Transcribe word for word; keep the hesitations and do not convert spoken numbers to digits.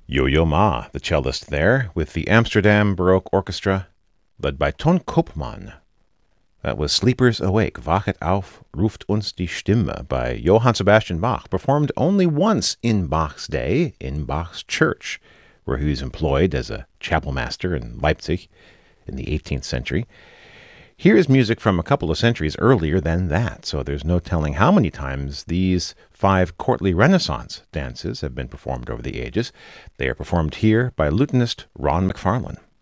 Yo-Yo Ma, the cellist there, with the Amsterdam Baroque Orchestra, led by Ton Koopman. That was Sleepers Awake, Wachet auf, ruft uns die Stimme, by Johann Sebastian Bach, performed only once in Bach's day, in Bach's church, where he was employed as a chapel master in Leipzig in the eighteenth century. Here is music from a couple of centuries earlier than that, so there's no telling how many times these five courtly Renaissance dances have been performed over the ages. They are performed here by lutenist Ron McFarlane.